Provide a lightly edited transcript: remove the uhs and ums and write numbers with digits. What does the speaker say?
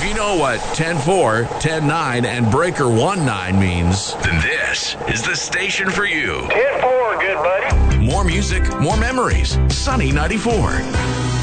you know what 10-4, 10-9, and Breaker 1-9 means, then this is the station for you. 10-4, good buddy. More music, more memories. Sunny 94.